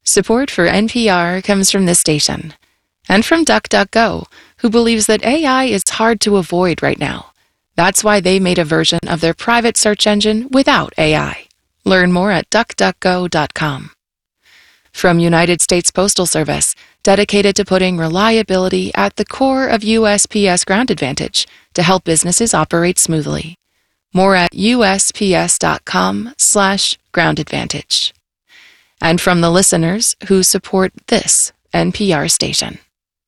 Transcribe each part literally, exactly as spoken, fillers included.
Support for N P R comes from this station and from DuckDuckGo, who believes that A I is hard to avoid right now. That's why they made a version of their private search engine without A I. Learn more at duck duck go dot com. From United States Postal Service, dedicated to putting reliability at the core of U S P S Ground Advantage to help businesses operate smoothly. More at U S P S dot com slash ground advantage. And from the listeners who support this N P R station.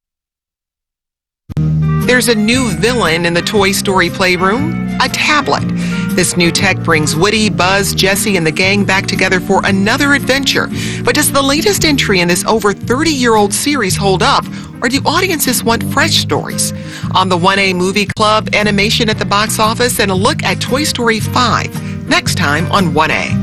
There's a new villain in the Toy Story playroom, a tablet. This new tech brings Woody, Buzz, Jessie, and the gang back together for another adventure. But does the latest entry in this over thirty-year-old series hold up, or do audiences want fresh stories? On the one A Movie Club, animation at the box office, and a look at Toy Story five, next time on one A.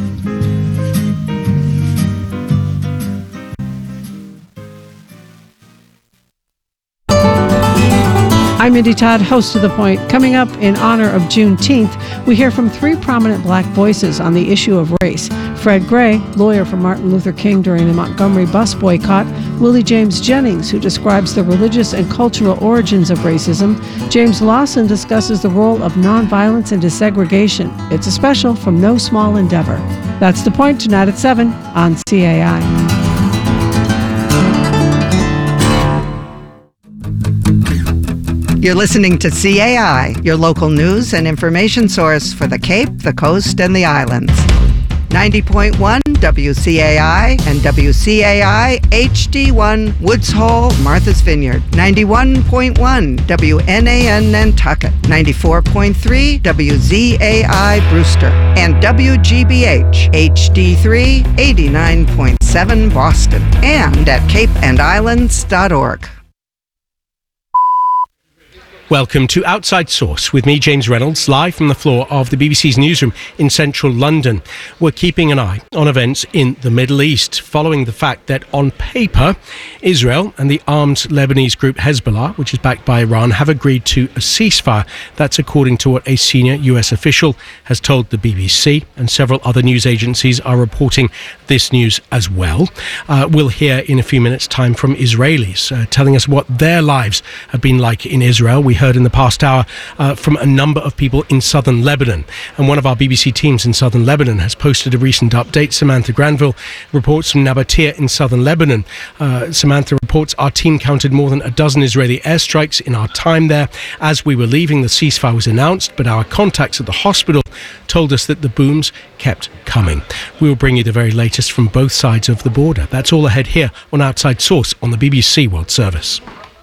I'm Mindy Todd, host of The Point. Coming up in honor of Juneteenth, we hear from three prominent black voices on the issue of race. Fred Gray, lawyer for Martin Luther King during the Montgomery bus boycott. Willie James Jennings, who describes the religious and cultural origins of racism. James Lawson discusses the role of nonviolence and desegregation. It's a special from No Small Endeavor. That's The Point tonight at seven on C A I. You're listening to C A I, your local news and information source for the Cape, the Coast, and the Islands. ninety point one W C A I and W C A I H D one Woods Hole, Martha's Vineyard. ninety-one point one W N A N Nantucket. ninety-four point three W Z A I Brewster. And W G B H H D three eighty-nine point seven Boston. And at cape and islands dot org. Welcome to Outside Source with me, James Reynolds, live from the floor of the B B C's newsroom in central London. We're keeping an eye on events in the Middle East, following the fact that on paper, Israel and the armed Lebanese group Hezbollah, which is backed by Iran, have agreed to a ceasefire. That's according to what a senior U S official has told the B B C, and several other news agencies are reporting this news as well. Uh, we'll hear in a few minutes' time from Israelis uh, telling us what their lives have been like in Israel. We heard in the past hour uh, from a number of people in southern Lebanon, and one of our B B C teams in southern Lebanon has posted a recent update. Samantha Granville reports from Nabatea in southern Lebanon. Uh, Samantha reports our team counted more than a dozen Israeli airstrikes in our time there. As we were leaving, the ceasefire was announced, but our contacts at the hospital told us that the booms kept coming. We will bring you the very latest from both sides of the border. That's all ahead here on Outside Source on the B B C World Service.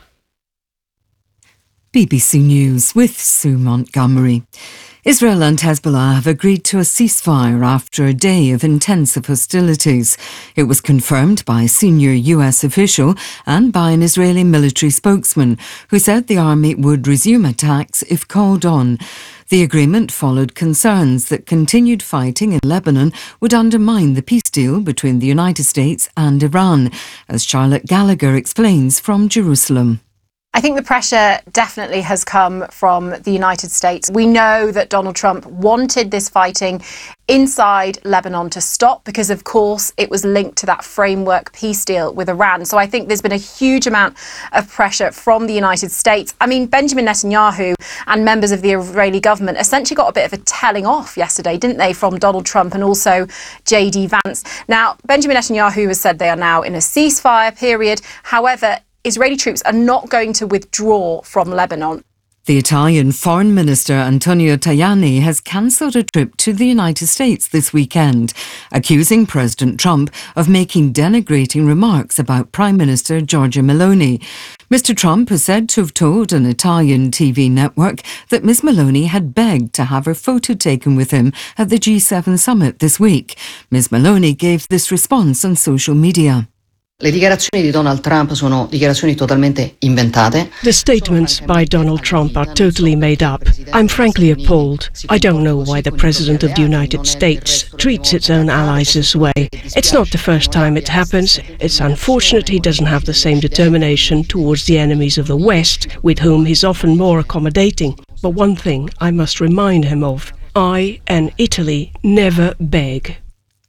B B C News with Sue Montgomery. Israel and Hezbollah have agreed to a ceasefire after a day of intensive hostilities. It was confirmed by a senior U S official and by an Israeli military spokesman who said the army would resume attacks if called on. The agreement followed concerns that continued fighting in Lebanon would undermine the peace deal between the United States and Iran, as Charlotte Gallagher explains from Jerusalem. I think the pressure definitely has come from the United States. We know that Donald Trump wanted this fighting inside Lebanon to stop because, of course, it was linked to that framework peace deal with Iran. So I think there's been a huge amount of pressure from the United States. I mean, Benjamin Netanyahu and members of the Israeli government essentially got a bit of a telling off yesterday, didn't they, from Donald Trump and also J D Vance. Now, Benjamin Netanyahu has said they are now in a ceasefire period. However, Israeli troops are not going to withdraw from Lebanon. The Italian Foreign Minister Antonio Tajani has cancelled a trip to the United States this weekend, accusing President Trump of making denigrating remarks about Prime Minister Giorgia Meloni. Mister Trump is said to have told an Italian T V network that Miz Meloni had begged to have her photo taken with him at the G seven summit this week. Miz Meloni gave this response on social media. Le dichiarazioni di Donald Trump sono dichiarazioni totalmente inventate. The statements by Donald Trump are totally made up. I'm frankly appalled. I don't know why the President of the United States treats its own allies this way. It's not the first time it happens. It's unfortunate he doesn't have the same determination towards the enemies of the West, with whom he's often more accommodating. But one thing I must remind him of: I and Italy never beg.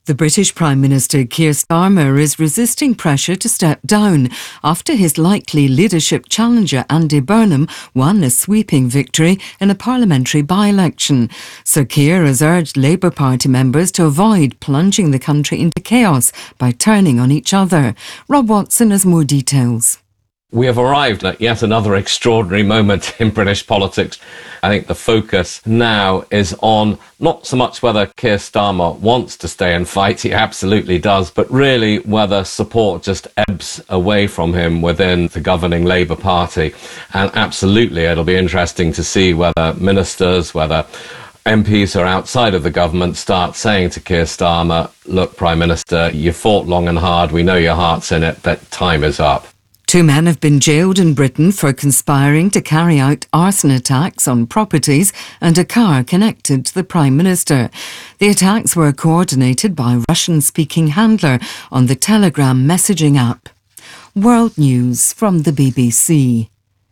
The British Prime Minister Keir Starmer is resisting pressure to step down after his likely leadership challenger Andy Burnham won a sweeping victory in a parliamentary by-election. Sir Keir has urged Labour Party members to avoid plunging the country into chaos by turning on each other. Rob Watson has more details. We have arrived at yet another extraordinary moment in British politics. I think the focus now is on not so much whether Keir Starmer wants to stay and fight, he absolutely does, but really whether support just ebbs away from him within the governing Labour Party. And absolutely, it'll be interesting to see whether ministers, whether M Ps who are outside of the government start saying to Keir Starmer, look, Prime Minister, you fought long and hard, we know your heart's in it, but time is up. Two men have been jailed in Britain for conspiring to carry out arson attacks on properties and a car connected to the Prime Minister. The attacks were coordinated by a Russian-speaking handler on the Telegram messaging app. World News from the B B C.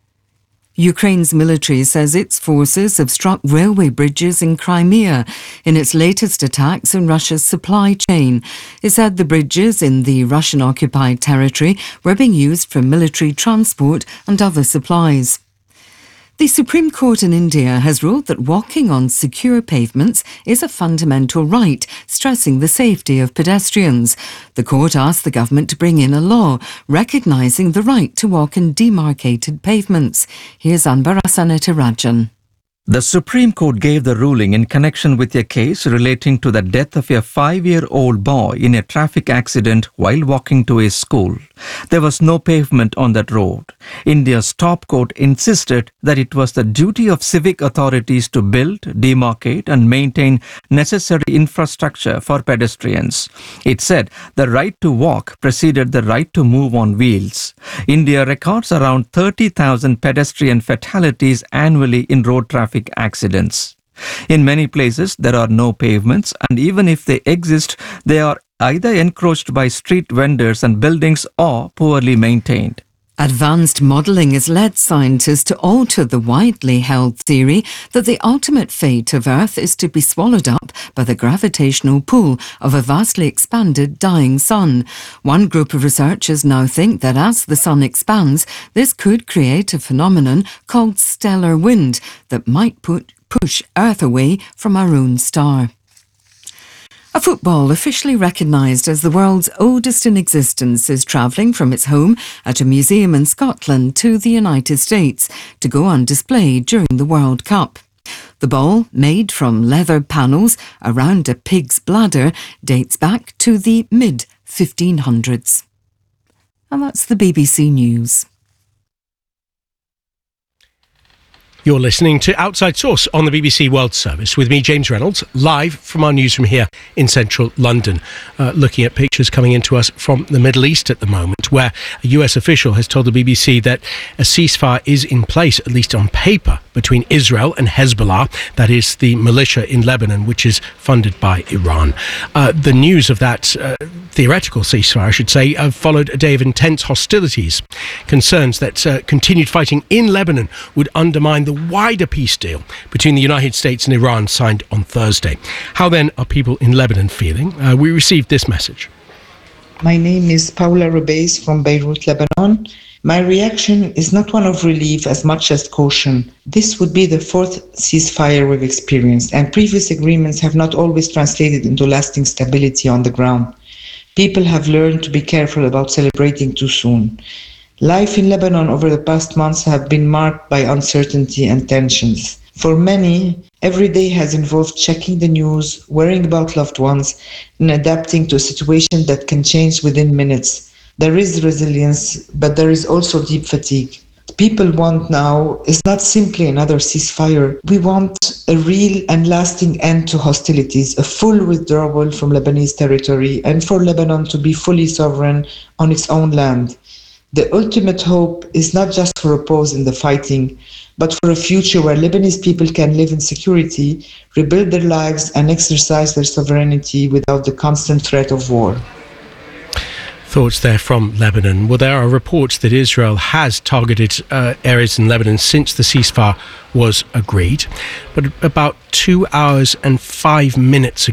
Ukraine's military says its forces have struck railway bridges in Crimea in its latest attacks on Russia's supply chain. It said the bridges in the Russian-occupied territory were being used for military transport and other supplies. The Supreme Court in India has ruled that walking on secure pavements is a fundamental right, stressing the safety of pedestrians. The court asked the government to bring in a law recognising the right to walk in demarcated pavements. Here's Anbarasanetirajan. The Supreme Court gave the ruling in connection with a case relating to the death of a five-year-old boy in a traffic accident while walking to his school. There was no pavement on that road. India's top court insisted that it was the duty of civic authorities to build, demarcate and maintain necessary infrastructure for pedestrians. It said the right to walk preceded the right to move on wheels. India records around thirty thousand pedestrian fatalities annually in road traffic accidents. In many places, there are no pavements, and even if they exist, they are either encroached by street vendors and buildings or poorly maintained. Advanced modelling has led scientists to alter the widely held theory that the ultimate fate of Earth is to be swallowed up by the gravitational pull of a vastly expanded dying sun. One group of researchers now think that as the sun expands, this could create a phenomenon called stellar wind that might put, push Earth away from our own star. A football officially recognised as the world's oldest in existence is travelling from its home at a museum in Scotland to the United States to go on display during the World Cup. The ball, made from leather panels around a pig's bladder, dates back to the mid fifteen hundreds. And that's the B B C News. You're listening to Outside Source on the B B C World Service with me, James Reynolds, live from our newsroom here in central London, uh, looking at pictures coming into us from the Middle East at the moment, where a U S official has told the B B C that a ceasefire is in place, at least on paper, between Israel and Hezbollah, that is the militia in Lebanon, which is funded by Iran. Uh, the news of that uh, theoretical ceasefire, I should say, uh, followed a day of intense hostilities. Concerns that uh, continued fighting in Lebanon would undermine the wider peace deal between the United States and Iran signed on Thursday. How then are people in Lebanon feeling? Uh, we received this message. My name is Paula Rubeis from Beirut, Lebanon. My reaction is not one of relief as much as caution. This would be the fourth ceasefire we've experienced, and previous agreements have not always translated into lasting stability on the ground. People have learned to be careful about celebrating too soon. Life in Lebanon over the past months have been marked by uncertainty and tensions. For many, every day has involved checking the news, worrying about loved ones, and adapting to a situation that can change within minutes. There is resilience, but there is also deep fatigue. What people want now is not simply another ceasefire. We want a real and lasting end to hostilities, a full withdrawal from Lebanese territory, and for Lebanon to be fully sovereign on its own land. The ultimate hope is not just for a pause in the fighting, but for a future where Lebanese people can live in security, rebuild their lives, and exercise their sovereignty without the constant threat of war. Thoughts there from Lebanon. Well, there are reports that Israel has targeted uh, areas in Lebanon since the ceasefire was agreed. But about two hours and five minutes ago,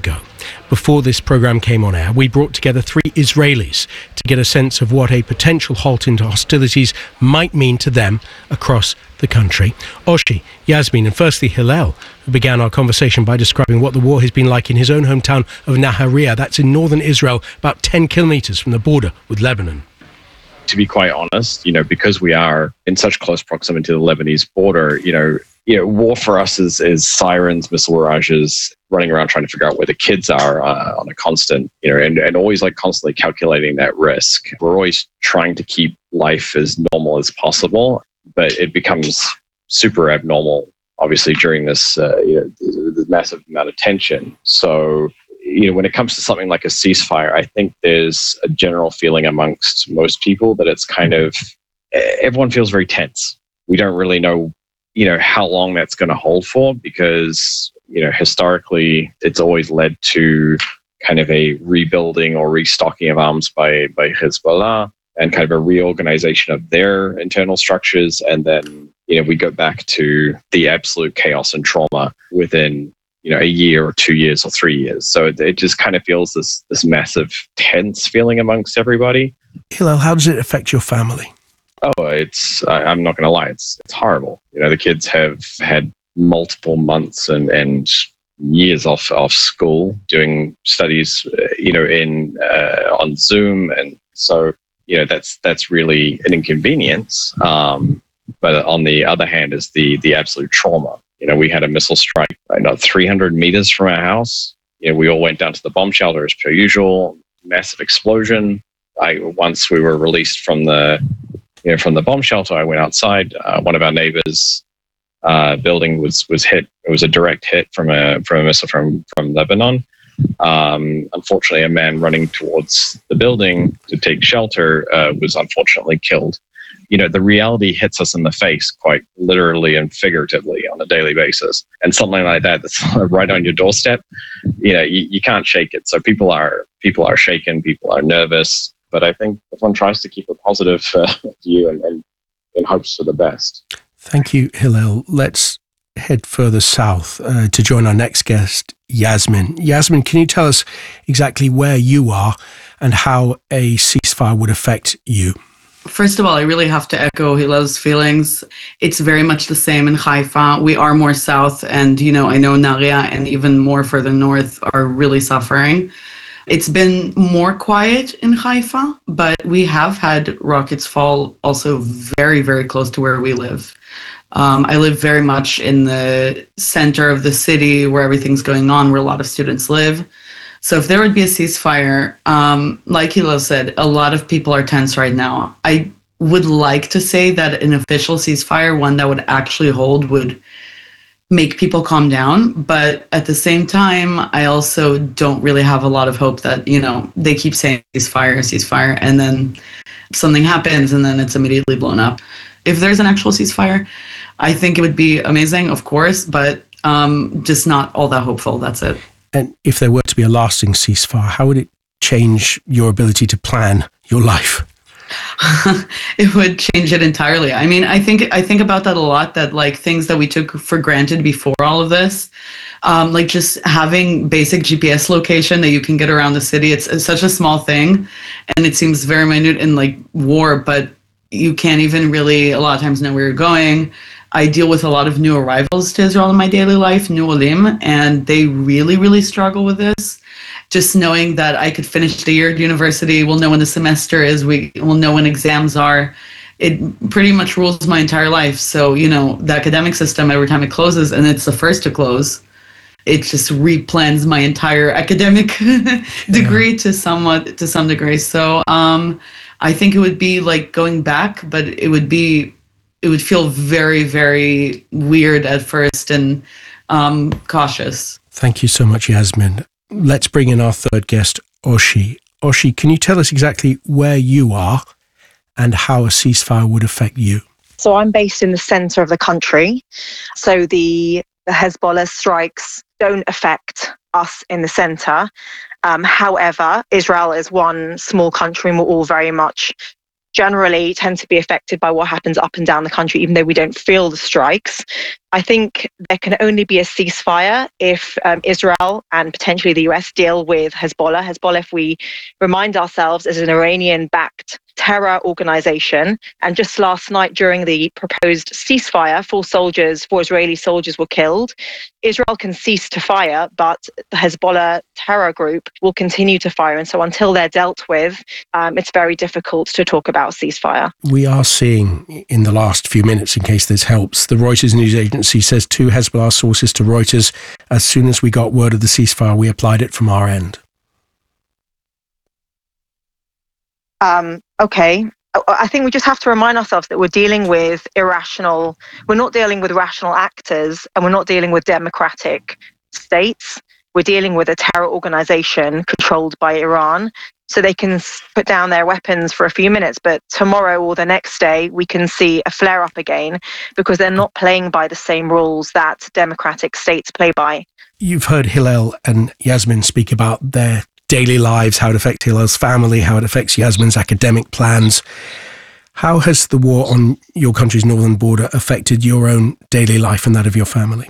Before this programme came on air, we brought together three Israelis to get a sense of what a potential halt into hostilities might mean to them across the country. Oshi, Yasmin and firstly Hillel, who began our conversation by describing what the war has been like in his own hometown of Nahariya. That's in northern Israel, about ten kilometres from the border with Lebanon. To be quite honest, you know, because we are in such close proximity to the Lebanese border, you know, you know, war for us is, is sirens, missile barrages, running around trying to figure out where the kids are uh, on a constant, you know, and, and always like constantly calculating that risk. We're always trying to keep life as normal as possible, but it becomes super abnormal, obviously, during this, uh, you know, the, the massive amount of tension. So, you know, when it comes to something like a ceasefire, I think there's a general feeling amongst most people that it's kind of, everyone feels very tense. We don't really know, you know, how long that's going to hold for, because, you know, historically it's always led to kind of a rebuilding or restocking of arms by, by Hezbollah and kind of a reorganization of their internal structures. And then, you know, we go back to the absolute chaos and trauma within, you know, a year or two years or three years. So it, it just kind of feels this, this massive tense feeling amongst everybody. Hillel, how does it affect your family? Oh, it's, I, I'm not going to lie, it's it's horrible. You know, the kids have had multiple months and, and years off, off school doing studies, uh, you know, in uh, on Zoom. And so, you know, that's that's really an inconvenience. Um, but on the other hand is the the absolute trauma. You know, we had a missile strike about three hundred meters from our house. You know, we all went down to the bomb shelter as per usual, massive explosion. I once we were released from the You know, from the bomb shelter, I went outside. Uh, one of our neighbors' uh, building was was hit. It was a direct hit from a from a missile from from Lebanon. Um, unfortunately, a man running towards the building to take shelter uh, was unfortunately killed. You know, the reality hits us in the face quite literally and figuratively on a daily basis. And something like that that's right on your doorstep, you know, you, you can't shake it. So people are people are shaken. People are nervous. But I think everyone tries to keep a positive uh, view and, and, and hopes for the best. Thank you, Hillel. Let's head further south uh, to join our next guest, Yasmin. Yasmin, can you tell us exactly where you are and how a ceasefire would affect you? First of all, I really have to echo Hillel's feelings. It's very much the same in Haifa. We are more south, and, you know, I know Nahariya and even more further north are really suffering. It's been more quiet in Haifa, but we have had rockets fall also very, very close to where we live. Um, I live very much in the center of the city where everything's going on, where a lot of students live. So if there would be a ceasefire, um, like Hillel said, a lot of people are tense right now. I would like to say that an official ceasefire, one that would actually hold, would make people calm down. But at the same time, I also don't really have a lot of hope that, you know, they keep saying ceasefire, ceasefire, and then something happens and then it's immediately blown up. If there's an actual ceasefire, I think it would be amazing, of course, but um, just not all that hopeful. That's it. And if there were to be a lasting ceasefire, how would it change your ability to plan your life? It would change it entirely. I mean, I think I think about that a lot, that like things that we took for granted before all of this, um, like just having basic G P S location that you can get around the city. It's, it's such a small thing, and it seems very minute in like war, but you can't even really a lot of times know where you're going. I deal with a lot of new arrivals to Israel in my daily life, new olim, and they really, really struggle with this. Just knowing that I could finish the year at university, we'll know when the semester is, we will know when exams are. It pretty much rules my entire life. So, you know, the academic system, every time it closes, and it's the first to close, it just replans my entire academic degree yeah. to somewhat, to some degree. So um, I think it would be like going back, but it would be, it would feel very, very weird at first and um, cautious. Thank you so much, Yasmin. Let's bring in our third guest, Oshi. Oshi, can you tell us exactly where you are and how a ceasefire would affect you? So I'm based in the center of the country. So the, the Hezbollah strikes don't affect us in the center. Um, however, Israel is one small country and we're all very much generally tend to be affected by what happens up and down the country, even though we don't feel the strikes. I think there can only be a ceasefire if um, Israel and potentially the U S deal with Hezbollah. Hezbollah, if we remind ourselves, is an Iranian-backed terror organization. And just last night during the proposed ceasefire, four soldiers, four Israeli soldiers were killed. Israel can cease to fire, but the Hezbollah terror group will continue to fire. And so until they're dealt with, um, it's very difficult to talk about a ceasefire. We are seeing in the last few minutes, in case this helps, the Reuters news agency says two Hezbollah sources to Reuters, as soon as we got word of the ceasefire, we applied it from our end. Um, okay. I think we just have to remind ourselves that we're dealing with irrational, we're not dealing with rational actors, and we're not dealing with democratic states. We're dealing with a terror organization controlled by Iran. So they can put down their weapons for a few minutes, but tomorrow or the next day, we can see a flare up again because they're not playing by the same rules that democratic states play by. You've heard Hillel and Yasmin speak about their daily lives, how it affects Hillel's family, how it affects Yasmin's academic plans. How has the war on your country's northern border affected your own daily life and that of your family?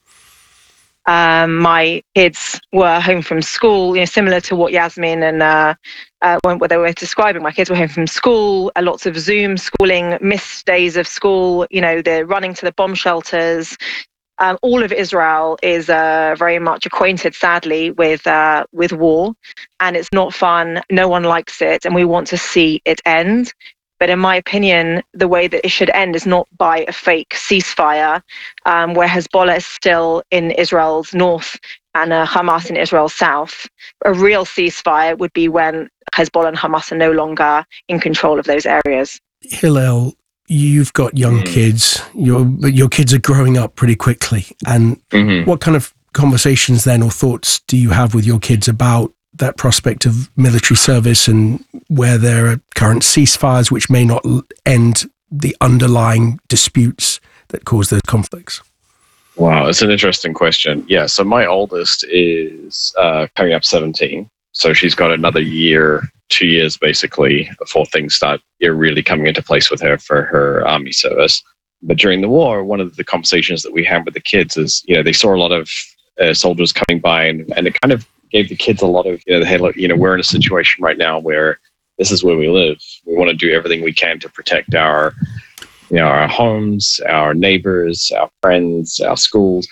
Um, my kids were home from school, you know, similar to what Yasmin and uh, uh, what they were describing. My kids were home from school, uh, lots of Zoom schooling, missed days of school, you know, they're running to the bomb shelters. Um, all of Israel is uh, very much acquainted, sadly, with uh, with war, and it's not fun. No one likes it, and we want to see it end. But in my opinion, the way that it should end is not by a fake ceasefire, um, where Hezbollah is still in Israel's north and uh, Hamas in Israel's south. A real ceasefire would be when Hezbollah and Hamas are no longer in control of those areas. Hillel, you've got young mm. kids. Your your kids are growing up pretty quickly. And mm-hmm. what kind of conversations then or thoughts do you have with your kids about that prospect of military service and where there are current ceasefires which may not end the underlying disputes that cause those conflicts? Wow, it's an interesting question. Yeah, so my oldest is uh, coming up seventeen. So she's got another year, two years basically, before things start you know, really coming into place with her for her army service. But during the war, one of the conversations that we had with the kids is, you know, they saw a lot of uh, soldiers coming by and, and it kind of gave the kids a lot of, you know, hey, look, you know, we're in a situation right now where this is where we live. We want to do everything we can to protect our, you know, our homes, our neighbors, our friends, our schools.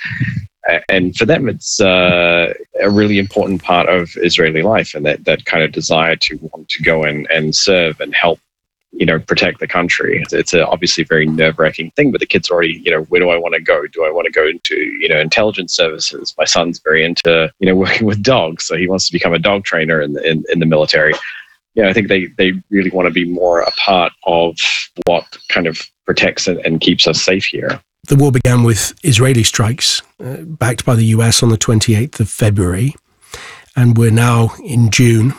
And for them, it's uh, a really important part of Israeli life, and that, that kind of desire to want to go in and serve and help, you know, protect the country. It's, it's a obviously very nerve-wracking thing, but the kids already, you know, where do I want to go? Do I want to go into, you know, intelligence services? My son's very into, you know, working with dogs, so he wants to become a dog trainer in the, in, in the military. Yeah, I think they, they really want to be more a part of what kind of protects and, and keeps us safe here. The war began with Israeli strikes, uh, backed by the U S on the twenty-eighth of February, and we're now in June.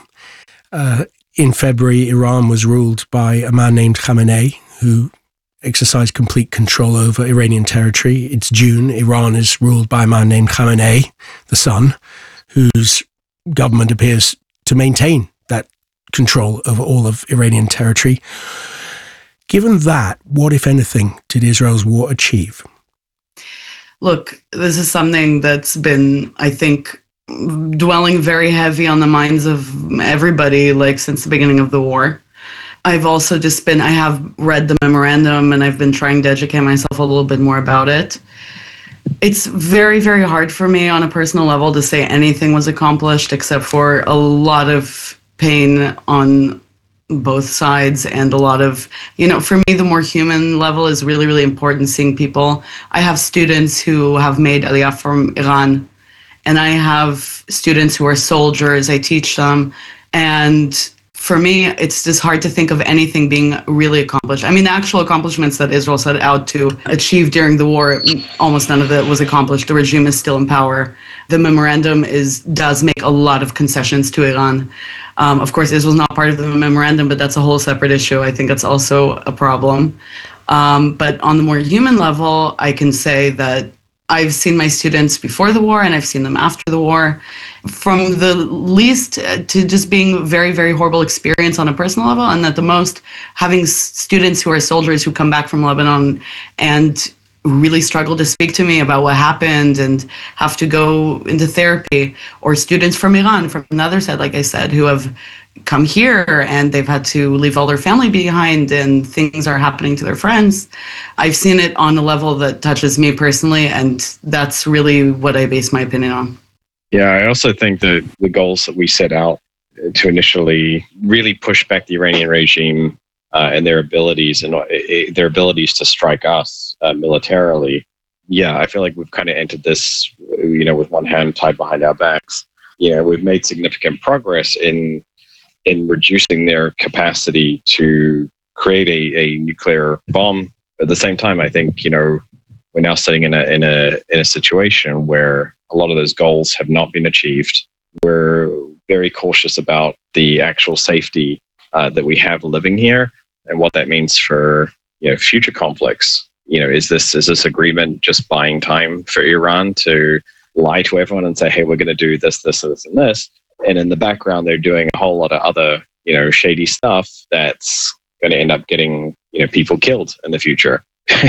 Uh, in February, Iran was ruled by a man named Khamenei, who exercised complete control over Iranian territory. It's June. Iran is ruled by a man named Khamenei, the son, whose government appears to maintain that control over all of Iranian territory. Given that, what, if anything, did Israel's war achieve? Look, this is something that's been, I think, dwelling very heavy on the minds of everybody, like, since the beginning of the war. I've also just been, I have read the memorandum and I've been trying to educate myself a little bit more about it. It's very, very hard for me on a personal level to say anything was accomplished except for a lot of pain on both sides and a lot of, you know, for me, the more human level is really, really important, seeing people. I have students who have made Aliyah from Iran, and I have students who are soldiers. I teach them. And for me, it's just hard to think of anything being really accomplished. I mean, the actual accomplishments that Israel set out to achieve during the war, almost none of it was accomplished. The regime is still in power. The memorandum is does make a lot of concessions to Iran. Um, of course, Israel's not part of the memorandum, but that's a whole separate issue. I think that's also a problem. Um, but on the more human level, I can say that I've seen my students before the war and I've seen them after the war. From the least to just being very, very horrible experience on a personal level, and at the most having students who are soldiers who come back from Lebanon and really struggle to speak to me about what happened and have to go into therapy, or students from Iran, from another side, like I said, who have come here and they've had to leave all their family behind and things are happening to their friends. I've seen it on a level that touches me personally, and that's really what I base my opinion on. Yeah, I also think that the goals that we set out to initially really push back the Iranian regime uh, and their abilities and uh, their abilities to strike us uh, militarily. Yeah, I feel like we've kind of entered this, you know, with one hand tied behind our backs. You know, we've made significant progress in in reducing their capacity to create a, a nuclear bomb. At the same time, I think, you know, we're now sitting in a in a in a situation where a lot of those goals have not been achieved. We're very cautious about the actual safety uh, that we have living here and what that means for, you know, future conflicts. You know, is this is this agreement just buying time for Iran to lie to everyone and say, hey, we're going to do this, this, this, and this? And in the background, they're doing a whole lot of other, you know, shady stuff that's going to end up getting, you know, people killed in the future.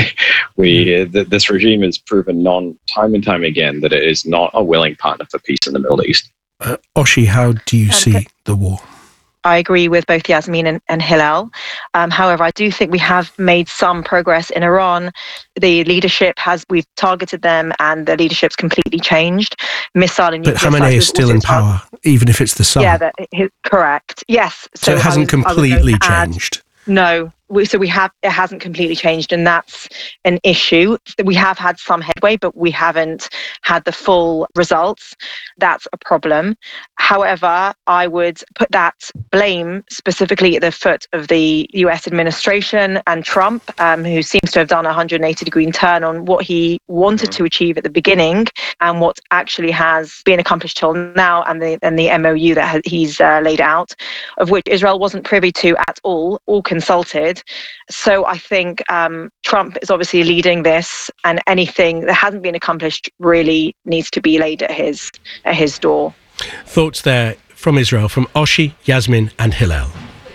we th- this regime has proven non time and time again that it is not a willing partner for peace in the Middle East. Uh, Oshi, how do you see the war? I agree with both Yasmin and, and Hillel. Um, however, I do think we have made some progress in Iran. The leadership has, we've targeted them and the leadership's completely changed. Missile and But Khamenei is still in power, even if it's the sun. Yeah, that, correct. Yes. So, so it hasn't was, completely changed. Add, no. We, so we have, it hasn't completely changed, and that's an issue. We have had some headway, but we haven't had the full results. That's a problem. However, I would put that blame specifically at the foot of the U S administration and Trump, um, who seems to have done a one hundred eighty degree turn on what he wanted to achieve at the beginning and what actually has been accomplished till now, and the and the M O U that has, he's uh, laid out, of which Israel wasn't privy to at all, or consulted. So I think um, Trump is obviously leading this, and anything that hasn't been accomplished really needs to be laid at his at his door. Thoughts there from Israel, from Oshi, Yasmin and Hillel.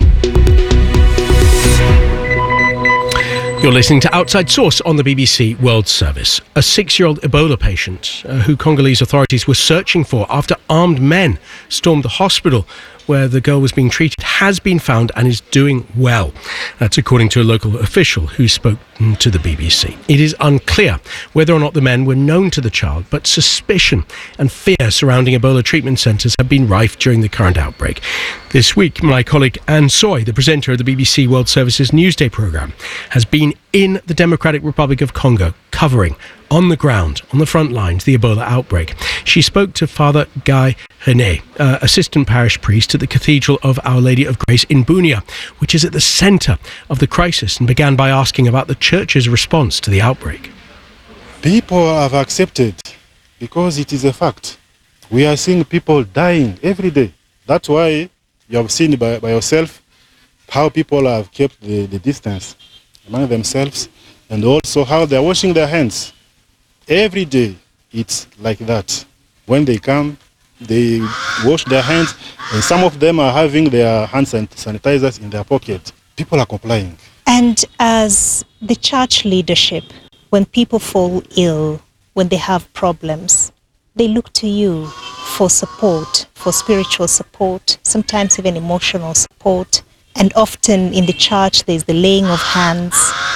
You're listening to Outside Source on the B B C World Service. A six-year-old Ebola patient uh, who Congolese authorities were searching for after armed men stormed the hospital where the girl was being treated has been found and is doing well. That's according to a local official who spoke to the B B C. It is unclear whether or not the men were known to the child, but suspicion and fear surrounding Ebola treatment centres have been rife during the current outbreak. This week, my colleague Anne Soy, the presenter of the B B C World Service's Newsday programme, has been in the Democratic Republic of Congo, covering on the ground, on the front lines, the Ebola outbreak. She spoke to Father Guy René, uh, assistant parish priest at the Cathedral of Our Lady of Grace in Bunia, which is at the centre of the crisis, and began by asking about the Church's response to the outbreak. People have accepted because it is a fact. We are seeing people dying every day. That's why you have seen by, by yourself how people have kept the, the distance among themselves, and also how they are washing their hands. Every day it's like that. When they come, they wash their hands, and some of them are having their hand sanitizers in their pocket. People are complying. And as the church leadership, when people fall ill, when they have problems, they look to you for support, for spiritual support, sometimes even emotional support. And often in the church, there's the laying of hands.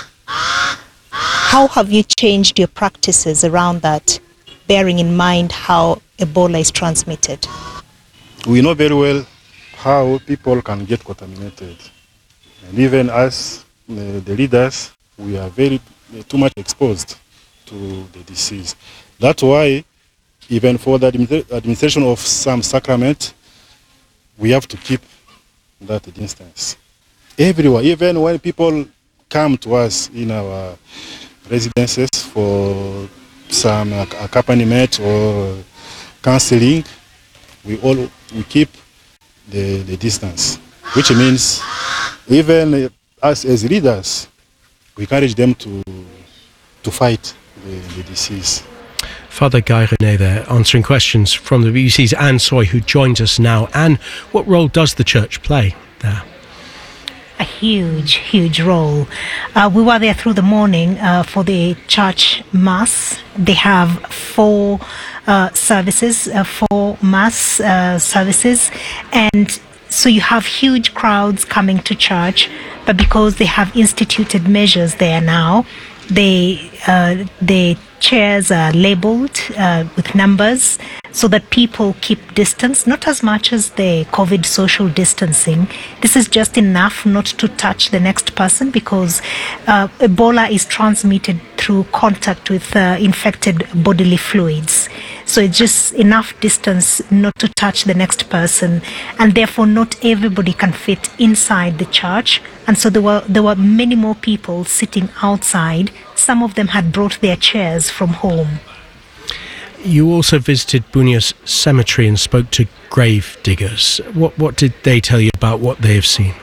How have you changed your practices around that, bearing in mind how Ebola is transmitted? We know very well how people can get contaminated. And even us, the, the leaders, we are very too much exposed to the disease. That's why, even for the administration of some sacrament, we have to keep that distance. Everywhere, even when people come to us in our residences for some accompaniment or counseling, we all we keep the, the distance, which means even us as leaders, we encourage them to to fight the, the disease. Father Guy René there, answering questions from the B B C's Anne Soy, who joins us now. Anne, what role does the church play there? A huge, huge role. Uh, we were there through the morning uh, for the church mass. They have four uh, services, uh, four mass uh, services, and so you have huge crowds coming to church, but because they have instituted measures there now, they uh, the chairs are labeled uh, with numbers so that people keep distance, not as much as the COVID social distancing. This is just enough not to touch the next person, because uh, Ebola is transmitted through contact with uh, infected bodily fluids. So it's just enough distance not to touch the next person, and therefore not everybody can fit inside the church. And so there were there were many more people sitting outside. Some of them had brought their chairs from home. You also visited Bunias Cemetery and spoke to grave diggers. What what did they tell you about what they have seen?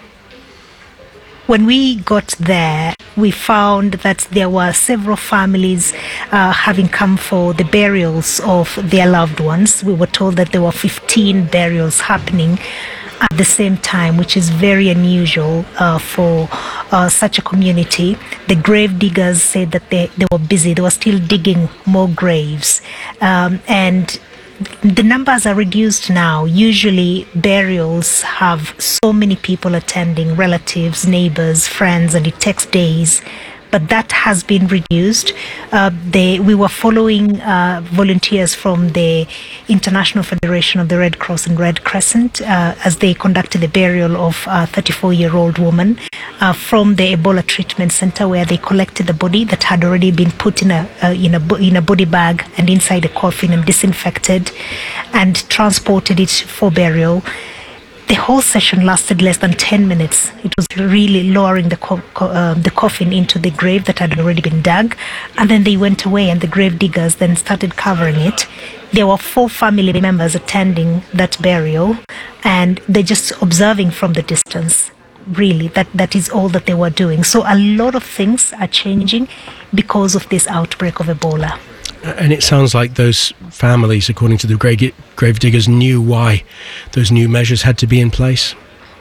When we got there, we found that there were several families uh, having come for the burials of their loved ones. We were told that there were fifteen burials happening at the same time, which is very unusual uh, for uh, such a community. The grave diggers said that they, they were busy. They were still digging more graves. Um, and the numbers are reduced now. Usually burials have so many people attending, relatives, neighbors, friends, and it takes days. But that has been reduced. Uh, they, we were following uh, volunteers from the International Federation of the Red Cross and Red Crescent uh, as they conducted the burial of a thirty-four-year-old woman uh, from the Ebola treatment center, where they collected the body that had already been put in a uh, in a in a body bag and inside a coffin and disinfected, and transported it for burial. The whole session lasted less than ten minutes. It was really lowering the co- co- uh, the coffin into the grave that had already been dug, and then they went away, and the grave diggers then started covering it. There were four family members attending that burial, and they're just observing from the distance. Really, that, that is all that they were doing. So a lot of things are changing because of this outbreak of Ebola. And it sounds like those families, according to the grave, grave diggers, knew why those new measures had to be in place.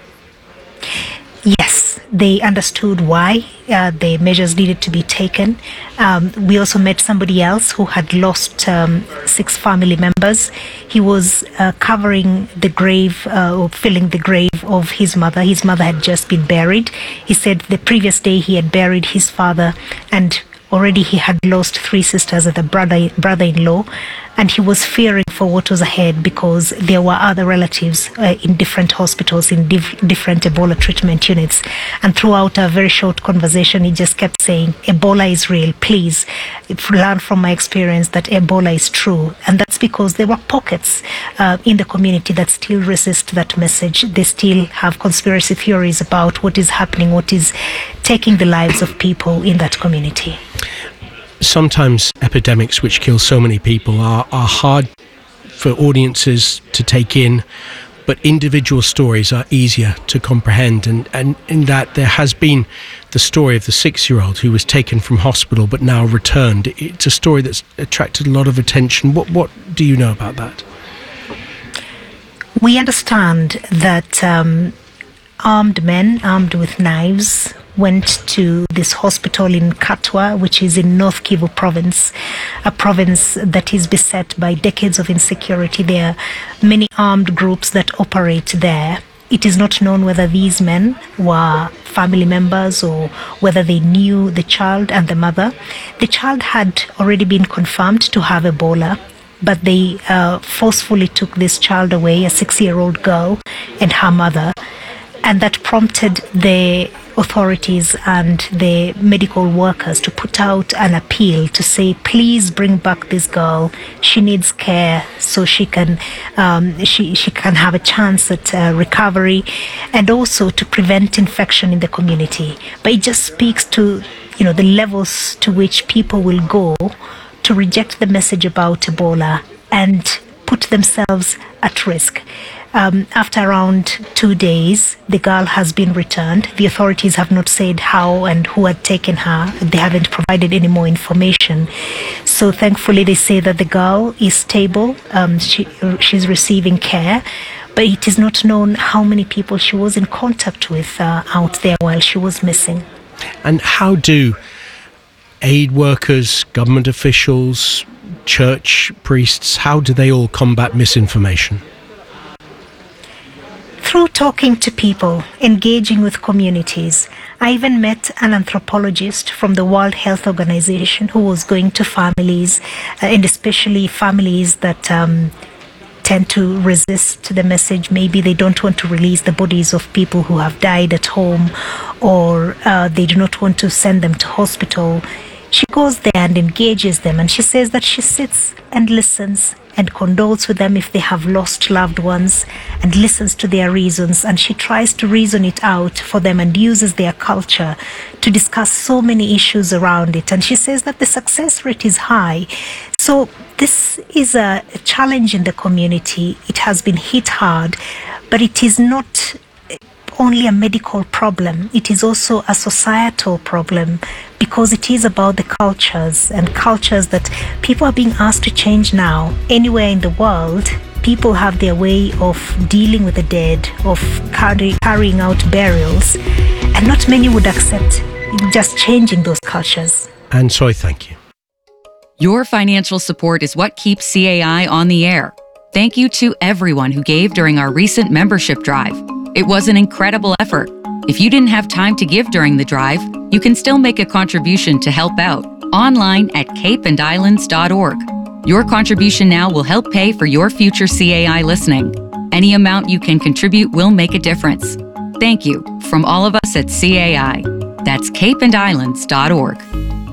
Yes, they understood why uh, the measures needed to be taken. Um, we also met somebody else who had lost um, six family members. He was uh, covering the grave, uh, or filling the grave of his mother. His mother had just been buried. He said the previous day he had buried his father, and already he had lost three sisters and a brother, brother-in-law, and he was fearing for what was ahead because there were other relatives uh, in different hospitals, in diff- different Ebola treatment units. And throughout a very short conversation, he just kept saying, Ebola is real, please learn from my experience that Ebola is true. And that's because there were pockets uh, in the community that still resist that message. They still have conspiracy theories about what is happening, what is taking the lives of people in that community. Sometimes epidemics which kill so many people are, are hard for audiences to take in, but individual stories are easier to comprehend. And, and in that there has been the story of the six-year-old who was taken from hospital but now returned. It's a story that's attracted a lot of attention. What, what do you know about that? We understand that um, armed men, armed with knives, went to this hospital in Katwa, which is in North Kivu province, a province that is beset by decades of insecurity. There are many armed groups that operate there. It is not known whether these men were family members or whether they knew the child and the mother. The child had already been confirmed to have Ebola, but they uh, forcefully took this child away, a six-year-old girl and her mother, and that prompted the authorities and the medical workers to put out an appeal to say, please bring back this girl. She needs care so she can um, she, she can have a chance at uh, recovery, and also to prevent infection in the community. But it just speaks to, you know, the levels to which people will go to reject the message about Ebola and put themselves at risk. Um, after around two days, the girl has been returned. The authorities have not said how and who had taken her. They haven't provided any more information. So thankfully, they say that the girl is stable. Um, she, she's receiving care. But it is not known how many people she was in contact with uh, out there while she was missing. And how do aid workers, government officials, church priests, how do they all combat misinformation? Through talking to people, engaging with communities. I even met an anthropologist from the World Health Organization who was going to families, uh, and especially families that um, tend to resist the message. Maybe they don't want to release the bodies of people who have died at home, or uh, they do not want to send them to hospital. She goes there and engages them, and she says that she sits and listens and condoles with them if they have lost loved ones, and listens to their reasons, and she tries to reason it out for them and uses their culture to discuss so many issues around it. And she says that the success rate is high. So this is a challenge in the community. It has been hit hard, but it is not only a medical problem. It is also a societal problem, because it is about the cultures and cultures that people are being asked to change now. Anywhere in the world, people have their way of dealing with the dead, of carry, carrying out burials, and not many would accept just changing those cultures. And so I thank you. Your financial support is what keeps C A I on the air. Thank you to everyone who gave during our recent membership drive. It was an incredible effort. If you didn't have time to give during the drive, you can still make a contribution to help out online at cape and islands dot org. Your contribution now will help pay for your future C A I listening. Any amount you can contribute will make a difference. Thank you from all of us at C A I. That's cape and islands dot org.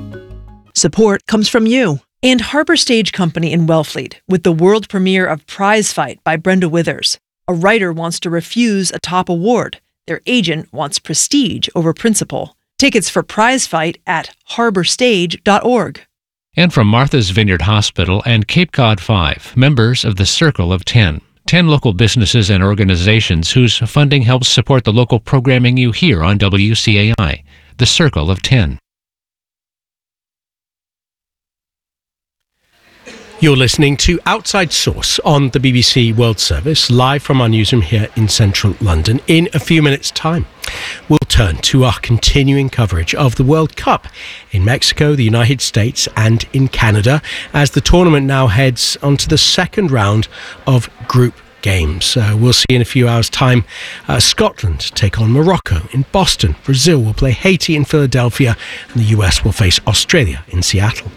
Support comes from you and Harbor Stage Company in Wellfleet with the world premiere of Prize Fight by Brenda Withers. A writer wants to refuse a top award. Their agent wants prestige over principle. Tickets for Prize Fight at harbor stage dot org. And from Martha's Vineyard Hospital and Cape Cod five, members of the Circle of ten. ten local businesses and organizations whose funding helps support the local programming you hear on W C A I. The Circle of ten. You're listening to Outside Source on the B B C World Service, live from our newsroom here in central London. In a few minutes' time, we'll turn to our continuing coverage of the World Cup in Mexico, the United States and in Canada, as the tournament now heads onto the second round of group games. Uh, we'll see in a few hours' time uh, Scotland take on Morocco in Boston. Brazil will play Haiti in Philadelphia, and the U S will face Australia in Seattle.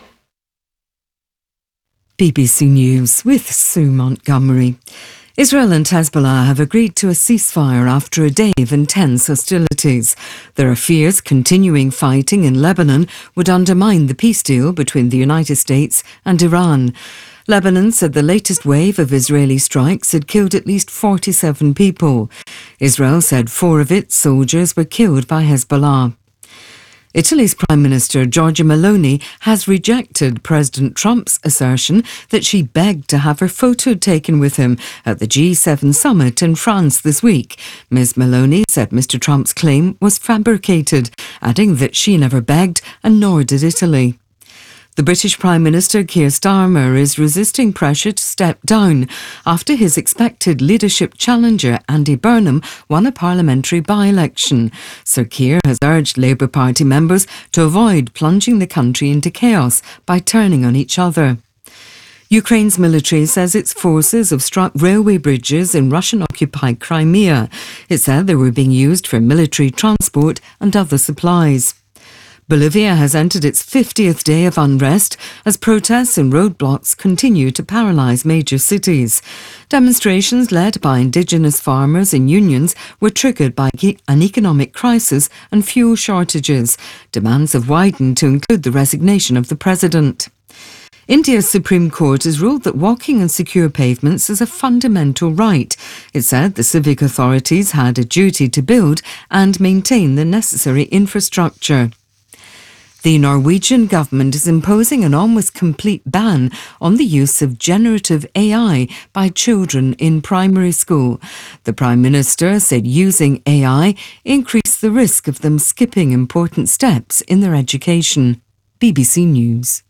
B B C News with Sue Montgomery. Israel and Hezbollah have agreed to a ceasefire after a day of intense hostilities. There are fears continuing fighting in Lebanon would undermine the peace deal between the United States and Iran. Lebanon said the latest wave of Israeli strikes had killed at least forty-seven people. Israel said four of its soldiers were killed by Hezbollah. Italy's Prime Minister Giorgia Meloni has rejected President Trump's assertion that she begged to have her photo taken with him at the G seven summit in France this week. Miz Meloni said Mister Trump's claim was fabricated, adding that she never begged and nor did Italy. The British Prime Minister Keir Starmer is resisting pressure to step down after his expected leadership challenger Andy Burnham won a parliamentary by-election. Sir Keir has urged Labour Party members to avoid plunging the country into chaos by turning on each other. Ukraine's military says its forces have struck railway bridges in Russian-occupied Crimea. It said they were being used for military transport and other supplies. Bolivia has entered its fiftieth day of unrest as protests and roadblocks continue to paralyse major cities. Demonstrations led by indigenous farmers and unions were triggered by an economic crisis and fuel shortages. Demands have widened to include the resignation of the president. India's Supreme Court has ruled that walking on secure pavements is a fundamental right. It said the civic authorities had a duty to build and maintain the necessary infrastructure. The Norwegian government is imposing an almost complete ban on the use of generative A I by children in primary school. The Prime Minister said using A I increased the risk of them skipping important steps in their education. B B C News.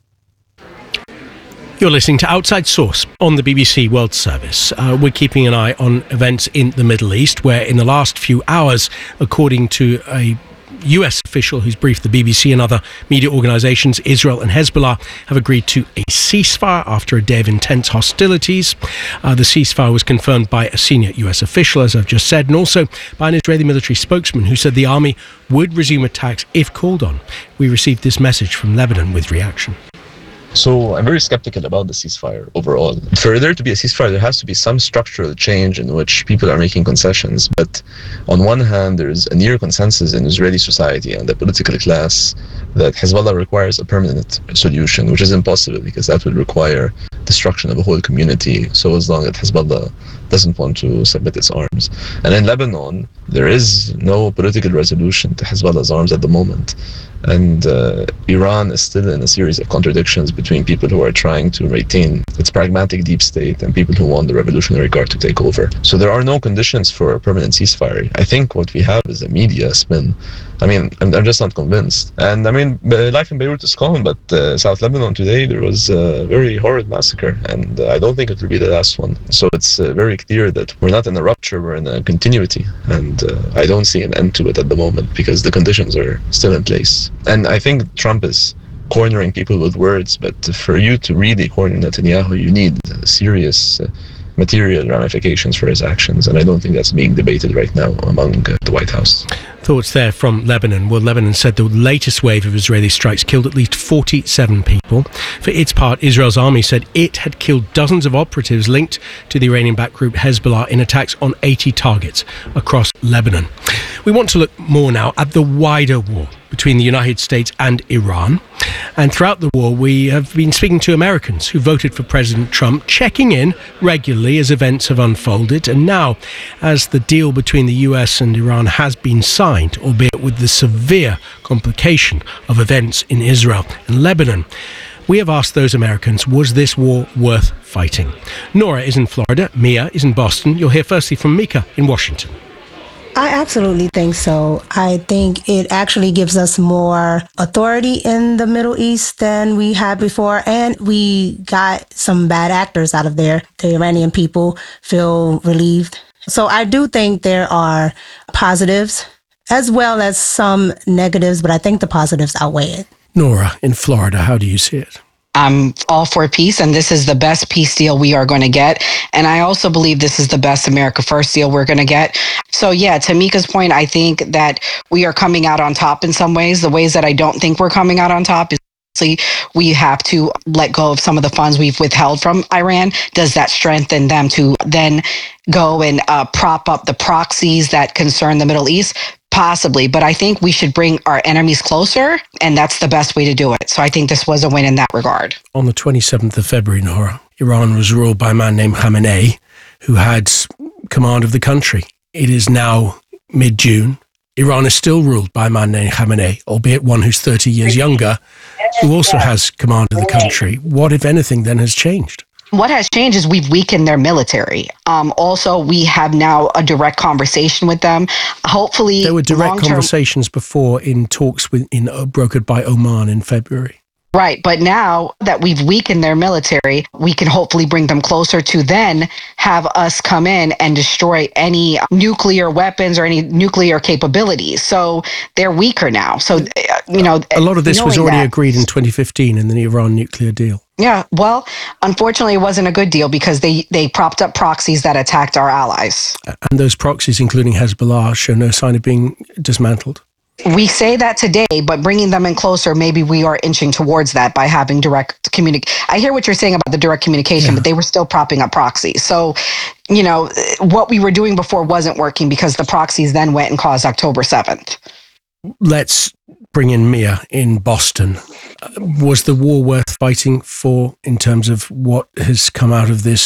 You're listening to Outside Source on the B B C World Service. Uh, we're keeping an eye on events in the Middle East, where in the last few hours, according to a U S official who's briefed the B B C and other media organisations, Israel and Hezbollah have agreed to a ceasefire after a day of intense hostilities. Uh, the ceasefire was confirmed by a senior U S official, as I've just said, and also by an Israeli military spokesman who said the army would resume attacks if called on. We received this message from Lebanon with reaction. So I'm very skeptical about the ceasefire overall. For there to be a ceasefire, there has to be some structural change in which people are making concessions. But on one hand, there is a near consensus in Israeli society and the political class that Hezbollah requires a permanent solution, which is impossible because that would require destruction of a whole community, so as long as Hezbollah doesn't want to submit its arms. And in Lebanon, there is no political resolution to Hezbollah's arms at the moment. And uh, Iran is still in a series of contradictions between people who are trying to retain its pragmatic deep state and people who want the Revolutionary Guard to take over. So there are no conditions for a permanent ceasefire. I think what we have is a media spin. I mean, I'm, I'm just not convinced. And I mean, life in Beirut is calm, but uh, South Lebanon today, there was a very horrid massacre, and uh, I don't think it will be the last one. So it's uh, very clear that we're not in a rupture, we're in a continuity, and uh, I don't see an end to it at the moment because the conditions are still in place. And I think Trump is cornering people with words, but for you to really corner Netanyahu, you need serious uh, material ramifications for his actions, and I don't think that's being debated right now among uh, the White House. Thoughts there from Lebanon. Well, Lebanon said the latest wave of Israeli strikes killed at least forty-seven people. For its part, Israel's army said it had killed dozens of operatives linked to the Iranian-backed group Hezbollah in attacks on eighty targets across Lebanon. We want to look more now at the wider war between the United States and Iran. And throughout the war, we have been speaking to Americans who voted for President Trump, checking in regularly as events have unfolded. And now, as the deal between the U S and Iran has been signed, albeit with the severe complication of events in Israel and Lebanon, we have asked those Americans, was this war worth fighting? Nora is in Florida, Mia is in Boston. You'll hear firstly from Mika in Washington. I absolutely think so. I think it actually gives us more authority in the Middle East than we had before, and we got some bad actors out of there. The Iranian people feel relieved. So I do think there are positives as well as some negatives, but I think the positives outweigh it. Nora in Florida, how do you see it? I'm all for peace, and this is the best peace deal we are going to get. And I also believe this is the best America First deal we're going to get. So yeah, to Mika's point, I think that we are coming out on top in some ways. The ways that I don't think we're coming out on top is we have to let go of some of the funds we've withheld from Iran. Does that strengthen them to then go and uh, prop up the proxies that concern the Middle East? Possibly, but I think we should bring our enemies closer, and that's the best way to do it. So I think this was a win in that regard. On the twenty-seventh of February, Nora, Iran was ruled by a man named Khamenei, who had command of the country. It is now mid-June. Iran is still ruled by a man named Khamenei, albeit one who's thirty years younger, who also has command of the country. What, if anything, then has changed? What has changed is we've weakened their military. Um, also, we have now a direct conversation with them. Hopefully, there were direct long-term- conversations before in talks with, in uh, brokered by Oman in February. Right, but now that we've weakened their military, we can hopefully bring them closer to then have us come in and destroy any nuclear weapons or any nuclear capabilities. So they're weaker now. So, you know, a lot of this was already that, agreed in twenty fifteen in the Iran nuclear deal. Yeah, well, unfortunately, it wasn't a good deal because they, they propped up proxies that attacked our allies. And those proxies, including Hezbollah, show no sign of being dismantled. We say that today, but bringing them in closer, maybe we are inching towards that by having direct communication. I hear what you're saying about the direct communication, yeah. But they were still propping up proxies. So, you know, what we were doing before wasn't working because the proxies then went and caused October seventh. Let's bring in Mia in Boston. Uh, was the war worth fighting for in terms of what has come out of this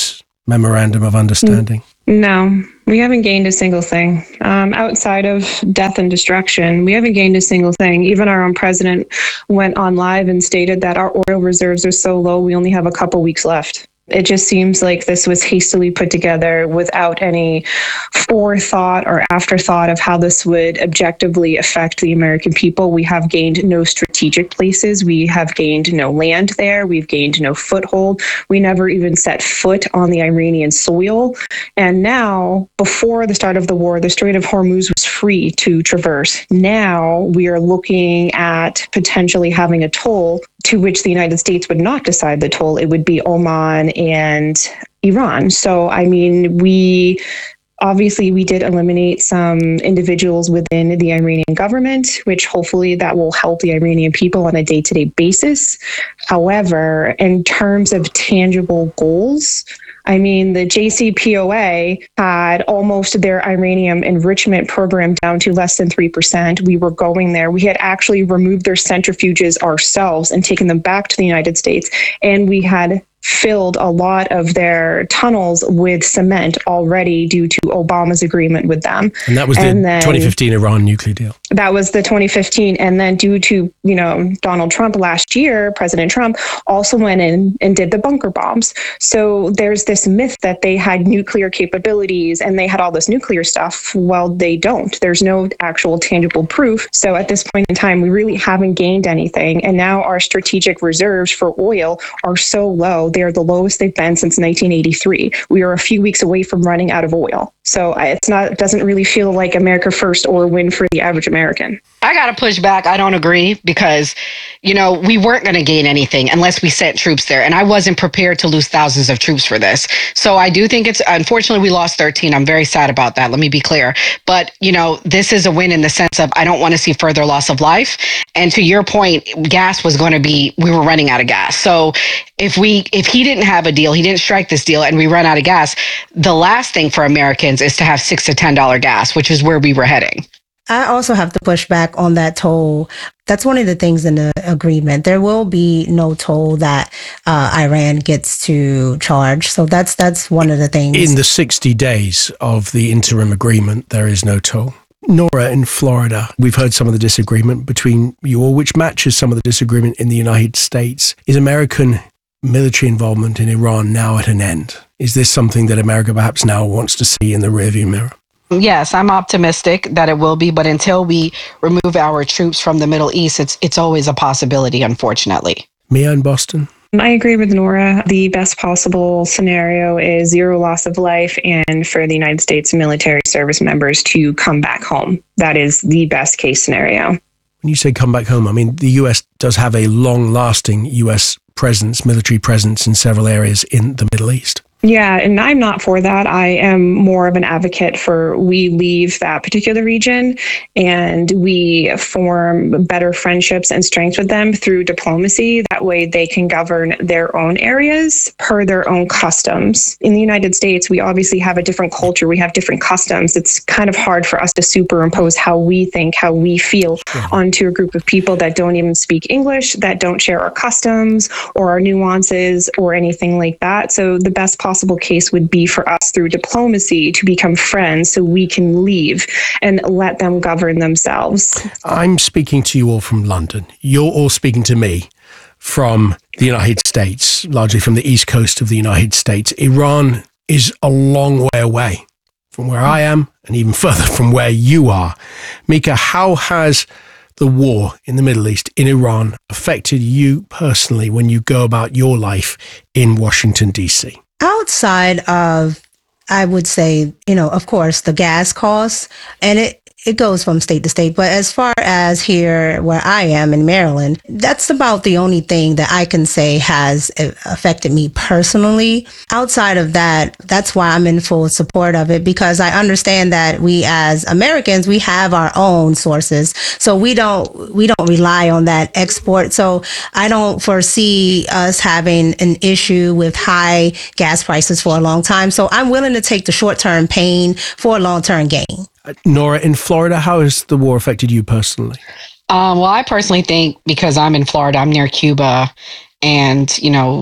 memorandum of understanding? No, we haven't gained a single thing. Um, outside of death and destruction, we haven't gained a single thing. Even our own president went on live and stated that our oil reserves are so low, we only have a couple weeks left. It just seems like this was hastily put together without any forethought or afterthought of how this would objectively affect the American people. We have gained no strategic places. We have gained no land there. We've gained no foothold. We never even set foot on the Iranian soil. And now, before the start of the war, the Strait of Hormuz was free to traverse. Now we are looking at potentially having a toll to which the United States would not decide the toll. It would be Oman and Iran. So, I mean, we obviously we did eliminate some individuals within the Iranian government, which hopefully that will help the Iranian people on a day-to-day basis. However, in terms of tangible goals, I mean, the J C P O A had almost their uranium enrichment program down to less than three percent. We were going there. We had actually removed their centrifuges ourselves and taken them back to the United States. And we had filled a lot of their tunnels with cement already due to Obama's agreement with them. And that was the and then, twenty fifteen Iran nuclear deal. That was the twenty fifteen. And then due to, you know, Donald Trump last year, President Trump also went in and did the bunker bombs. So there's this myth that they had nuclear capabilities and they had all this nuclear stuff. Well, they don't. There's no actual tangible proof. So at this point in time, we really haven't gained anything. And now our strategic reserves for oil are so low. They're the lowest they've been since nineteen eighty-three. We are a few weeks away from running out of oil. So it's not, it doesn't really feel like America first or a win for the average American. I got to push back. I don't agree because, you know, we weren't going to gain anything unless we sent troops there. And I wasn't prepared to lose thousands of troops for this. So I do think it's, unfortunately, we lost thirteen. I'm very sad about that. Let me be clear. But, you know, this is a win in the sense of I don't want to see further loss of life. And to your point, gas was going to be, we were running out of gas. So if we, if he didn't have a deal, he didn't strike this deal and we run out of gas, the last thing for Americans is to have six to ten dollars gas, which is where we were heading. I also have to push back on that toll. That's one of the things in the agreement. There will be no toll that uh, Iran gets to charge. So that's that's one of the things. In the sixty days of the interim agreement, there is no toll. Nora, in Florida, we've heard some of the disagreement between you all, which matches some of the disagreement in the United States. Is American military involvement in Iran now at an end? Is this something that America perhaps now wants to see in the rearview mirror? Yes, I'm optimistic that it will be, but until we remove our troops from the Middle East, it's it's always a possibility, unfortunately. Mia in Boston? I agree with Nora. The best possible scenario is zero loss of life and for the United States military service members to come back home. That is the best case scenario. When you say come back home, I mean, the U S does have a long-lasting U S presence, military presence in several areas in the Middle East. Yeah, and I'm not for that. I am more of an advocate for we leave that particular region and we form better friendships and strength with them through diplomacy. That way they can govern their own areas per their own customs. In the United States, we obviously have a different culture. We have different customs. It's kind of hard for us to superimpose how we think, how we feel onto a group of people that don't even speak English, that don't share our customs or our nuances or anything like that. So the best possible possible case would be for us through diplomacy to become friends so we can leave and let them govern themselves. I'm speaking to you all from London. You're all speaking to me from the United States, largely from the east coast of the United States. Iran is a long way away from where I am and even further from where you are. Mika, how has the war in the Middle East, in Iran, affected you personally when you go about your life in Washington, D C? Outside of, I would say, you know, of course, the gas costs, and it, it goes from state to state. But as far as here where I am in Maryland, that's about the only thing that I can say has affected me personally. Outside of that, that's why I'm in full support of it, because I understand that we as Americans, we have our own sources. So we don't we don't rely on that export. So I don't foresee us having an issue with high gas prices for a long time. So I'm willing to take the short-term pain for a long-term gain. Nora, in Florida, how has the war affected you personally? Um, well, I personally think because I'm in Florida, I'm near Cuba, and, you know,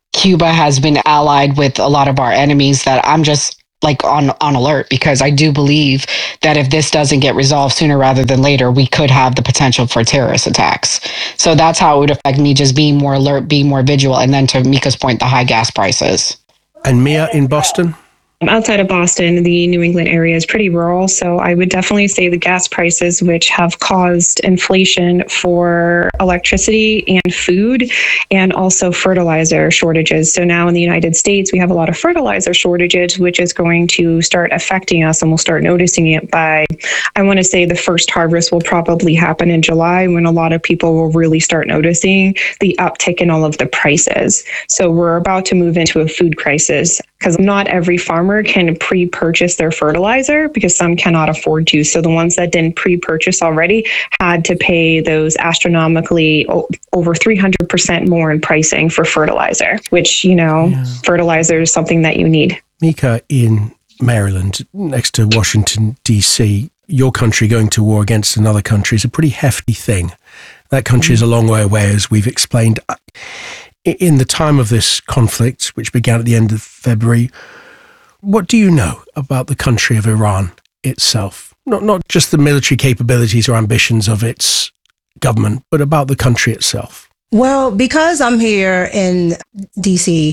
Cuba has been allied with a lot of our enemies that I'm just like on, on alert, because I do believe that if this doesn't get resolved sooner rather than later, we could have the potential for terrorist attacks. So that's how it would affect me, just being more alert, being more vigilant. And then to Mika's point, the high gas prices. And Mia in Boston? Outside of Boston, the New England area is pretty rural, so I would definitely say the gas prices, which have caused inflation for electricity and food, and also fertilizer shortages. So now in the United States, we have a lot of fertilizer shortages, which is going to start affecting us, and we'll start noticing it by, I want to say the first harvest will probably happen in July, when a lot of people will really start noticing the uptick in all of the prices. So we're about to move into a food crisis, because not every farmer can pre-purchase their fertilizer, because some cannot afford to. So the ones that didn't pre-purchase already had to pay those astronomically o- over three hundred percent more in pricing for fertilizer, which, you know, yeah. fertilizer is something that you need. Mika in Maryland, next to Washington, D C, your country going to war against another country is a pretty hefty thing. That country mm-hmm. is a long way away, as we've explained. In the time of this conflict, which began at the end of February, what do you know about the country of Iran itself? Not not just the military capabilities or ambitions of its government, but about the country itself. Well, because I'm here in D C,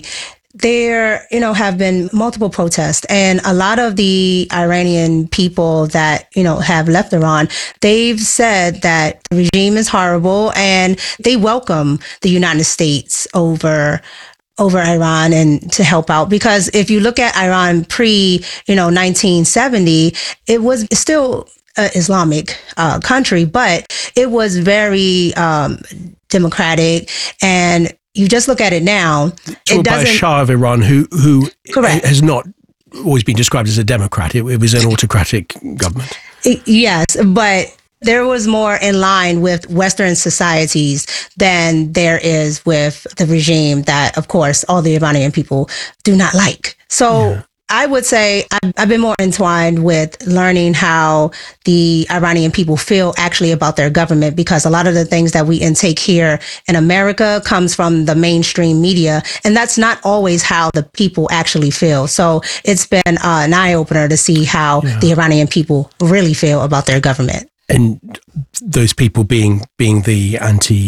there, you know, have been multiple protests, and a lot of the Iranian people that, you know, have left Iran, they've said that the regime is horrible, and they welcome the United States over over Iran and to help out. Because if you look at Iran pre, you know, nineteen seventy, it was still an Islamic uh, country, but it was very um, democratic. And you just look at it now. It by a Shah of Iran who who correct. has not always been described as a democrat. It, it was an autocratic government. It, yes, but there was more in line with Western societies than there is with the regime that, of course, all the Iranian people do not like. So yeah. I would say I've, I've been more entwined with learning how the Iranian people feel actually about their government, because a lot of the things that we intake here in America comes from the mainstream media, and that's not always how the people actually feel. So it's been uh, an eye-opener to see how yeah. the Iranian people really feel about their government. And those people being being the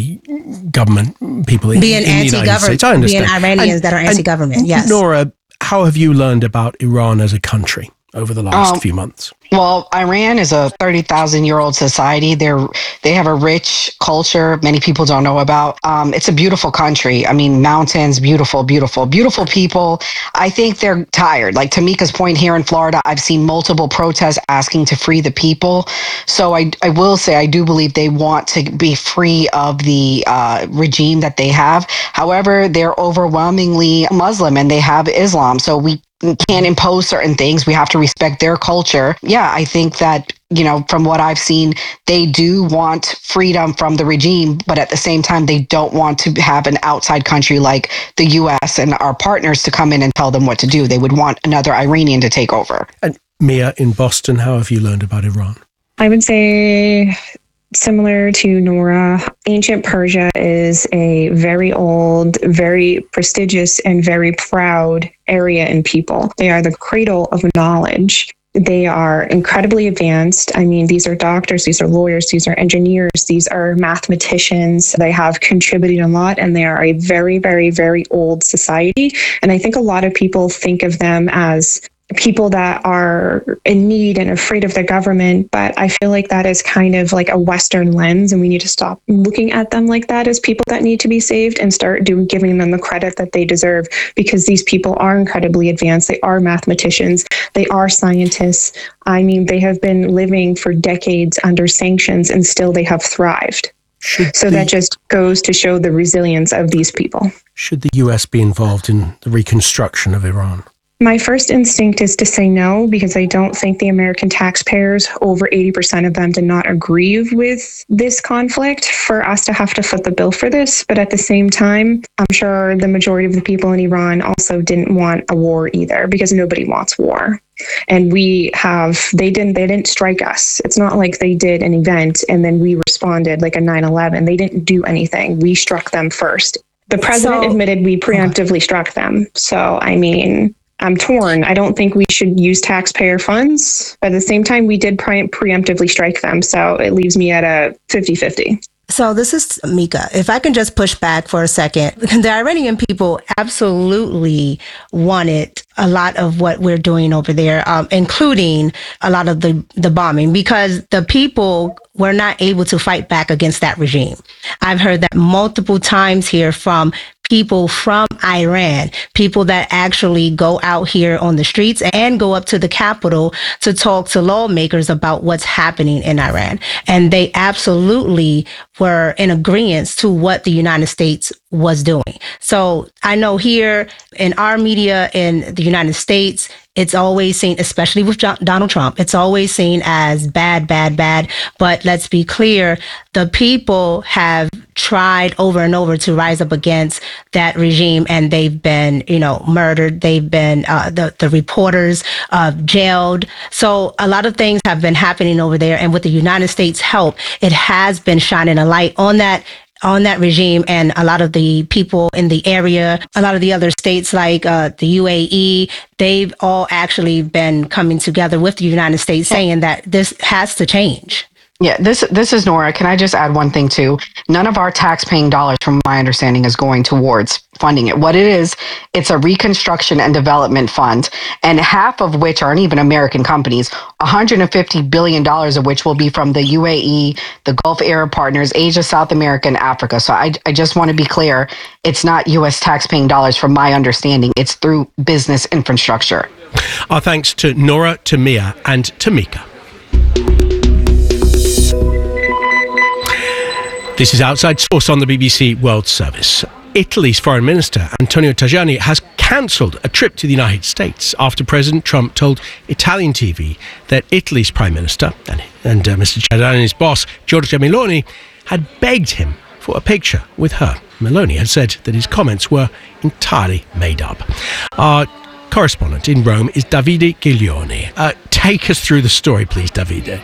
anti-government people in, being in the United States, I understand. Being Iranians and, that are anti-government, and yes. Nora, how have you learned about Iran as a country over the last um, few months? Well, Iran is a thirty thousand year old society. They're, they have a rich culture many people don't know about. Um, it's a beautiful country. I mean, mountains, beautiful, beautiful, beautiful people. I think they're tired. Like Tamika's point, here in Florida, I've seen multiple protests asking to free the people. So I, I will say I do believe they want to be free of the uh, regime that they have. However, they're overwhelmingly Muslim and they have Islam. So we can't impose certain things. We have to respect their culture. Yeah, I think that, you know, from what I've seen, they do want freedom from the regime, but at the same time, they don't want to have an outside country like the U S and our partners to come in and tell them what to do. They would want another Iranian to take over. And Mia, in Boston, how have you learned about Iran? I would say similar to Nora, ancient Persia is a very old, very prestigious, and very proud area and people. They are the cradle of knowledge. They are incredibly advanced. I mean, these are doctors, these are lawyers, these are engineers, these are mathematicians. They have contributed a lot, and they are a very, very, very old society. And I think a lot of people think of them as people that are in need and afraid of the government, but I feel like that is kind of like a Western lens, and we need to stop looking at them like that as people that need to be saved and start doing giving them the credit that they deserve, because these people are incredibly advanced. They are mathematicians. They are scientists. I mean, they have been living for decades under sanctions, and still they have thrived. Should so the, that just goes to show the resilience of these people. Should the U S be involved in the reconstruction of Iran? My first instinct is to say no, because I don't think the American taxpayers, over eighty percent of them, did not agree with this conflict for us to have to foot the bill for this. But at the same time, I'm sure the majority of the people in Iran also didn't want a war either, because nobody wants war. And we have, they didn't, they didn't strike us. It's not like they did an event and then we responded like a nine eleven. They didn't do anything. We struck them first. The president So- admitted we preemptively struck them. So, I mean, I'm torn. I don't think we should use taxpayer funds. But at the same time, we did pre- preemptively strike them. So it leaves me at a fifty-fifty. So this is Mika. If I can just push back for a second, the Iranian people absolutely wanted a lot of what we're doing over there, um, including a lot of the, the bombing, because the people were not able to fight back against that regime. I've heard that multiple times here from people from Iran, people that actually go out here on the streets and go up to the Capitol to talk to lawmakers about what's happening in Iran. And they absolutely were in agreement to what the United States was doing. So I know here in our media in the United States, it's always seen, especially with John, Donald Trump, it's always seen as bad, bad, bad. But let's be clear, the people have tried over and over to rise up against that regime, and they've been, you know, murdered. They've been, uh, the, the reporters uh, jailed. So a lot of things have been happening over there. And with the United States' help, it has been shining a light on that on that regime, and a lot of the people in the area, a lot of the other states like uh, the U A E, they've all actually been coming together with the United States saying that this has to change. Yeah, this this is Nora. Can I just add one thing too? None of our tax-paying dollars, from my understanding, is going towards funding it. What it is, it's a reconstruction and development fund, and half of which aren't even American companies, one hundred fifty billion dollars of which will be from the U A E, the Gulf Arab partners, Asia, South America, and Africa. So I, I just want to be clear, it's not U S tax-paying dollars from my understanding. It's through business infrastructure. Our thanks to Nora, to Mia, and to Mika. This is Outside Source on the B B C World Service. Italy's Foreign Minister, Antonio Tajani, has cancelled a trip to the United States after President Trump told Italian T V that Italy's Prime Minister and, and uh, Mister Tajani's boss, Giorgia Meloni, had begged him for a picture with her. Meloni had said that his comments were entirely made up. Our correspondent in Rome is Davide Giglione. Uh, take us through the story, please, Davide.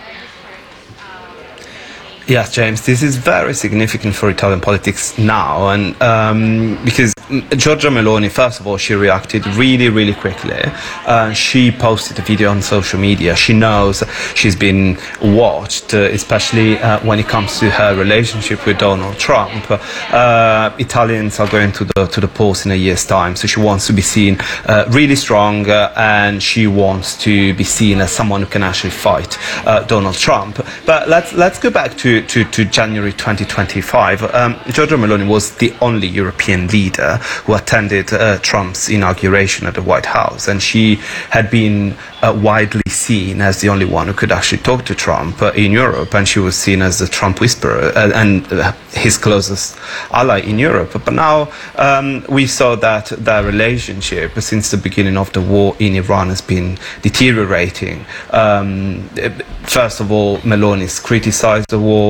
Yes, James, this is very significant for Italian politics now, and um, because Giorgia Meloni, first of all, she reacted really, really quickly. Uh, she posted a video on social media. She knows she's been watched, uh, especially uh, when it comes to her relationship with Donald Trump. Uh, Italians are going to the to the polls in a year's time, so she wants to be seen uh, really strong, uh, and she wants to be seen as someone who can actually fight uh, Donald Trump. But let's let's go back to To, to January twenty twenty-five. Um, Giorgia Meloni was the only European leader who attended uh, Trump's inauguration at the White House, and she had been uh, widely seen as the only one who could actually talk to Trump uh, in Europe, and she was seen as the Trump whisperer uh, and uh, his closest ally in Europe. But now um, we saw that their relationship since the beginning of the war in Iran has been deteriorating. Um, first of all, Meloni's criticized the war.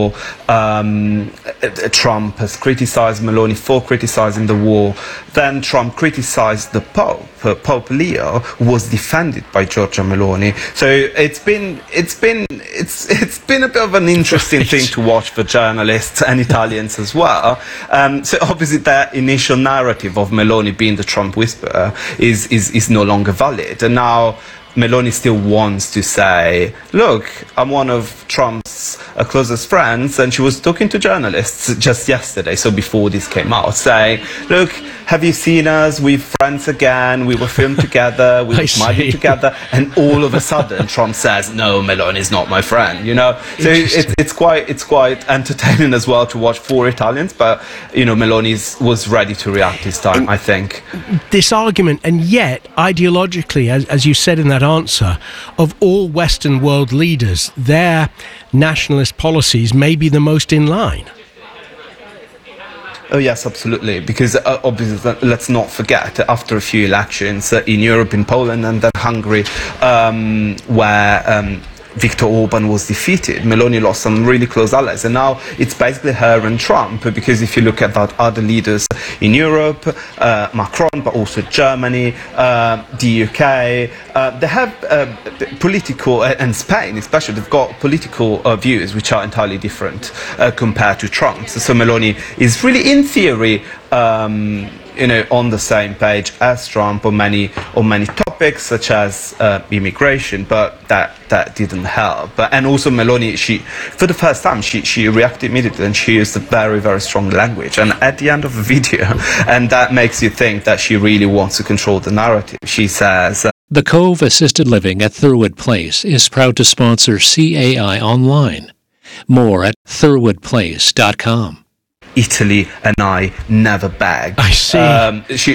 Um, Trump has criticized Meloni for criticizing the war. Then Trump criticized the Pope. Uh, Pope Leo was defended by Giorgia Meloni. So it's been it's been it's it's been a bit of an interesting right. thing to watch for journalists and Italians as well. Um, so obviously that initial narrative of Meloni being the Trump whisperer is is is no longer valid, and now Meloni still wants to say, look, I'm one of Trump's uh, closest friends, and she was talking to journalists just yesterday, so before this came out, saying, look, have you seen us? We're friends again, we were filmed together, we were smiling together, and all of a sudden Trump says, no, Meloni's not my friend, you know? So it's, it's quite it's quite entertaining as well to watch for Italians, but, you know, Meloni was ready to react this time, I think. This argument, and yet, ideologically, as, as you said in that answer, of all Western world leaders, their nationalist policies may be the most in line. Oh yes, absolutely. Because uh, obviously, let's not forget, after a few elections uh, in Europe, in Poland and then Hungary, um, where um, Viktor Orban was defeated, Meloni lost some really close allies, and now it's basically her and Trump, because if you look at that other leaders in Europe, uh, Macron, but also Germany, uh, the U K, uh, they have uh, political, uh, and Spain especially, they've got political uh, views which are entirely different uh, compared to Trump's. So Meloni is really, in theory, um, you know, on the same page as Trump on many on many topics such as uh, immigration, but that that didn't help. But and also Meloni, she for the first time she she reacted immediately and she used a very very strong language. And at the end of the video, and that makes you think that she really wants to control the narrative. She says. Uh, The Cove Assisted Living at Thurwood Place is proud to sponsor C A I Online. More at thurwood place dot com. Italy and I never beg. I see. Um, she